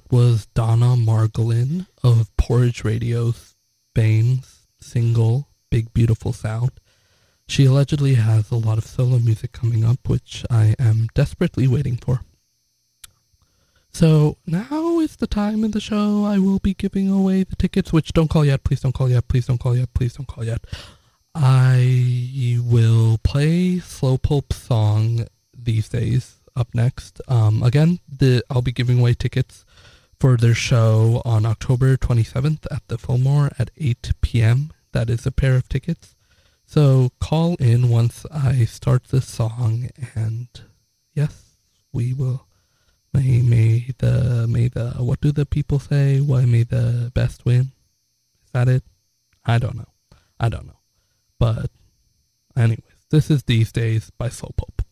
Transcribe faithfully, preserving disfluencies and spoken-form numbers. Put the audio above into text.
that was Donna Margolin of Porridge Radio's Bane's single, Big Beautiful Sound. She allegedly has a lot of solo music coming up, which I am desperately waiting for. So now is the time in the show I will be giving away the tickets, which don't call yet, please don't call yet, please don't call yet, please don't call yet. I will play Slowpoke's song these days up next. Um, again, the I'll be giving away tickets for their show on October twenty-seventh at the Fillmore at eight p.m. That is a pair of tickets. So call in once I start this song, and yes, we will. May may the may the what do the people say? Why may the best win? Is that it? I don't know. I don't know. But anyways, this is These Days by Slowpoke.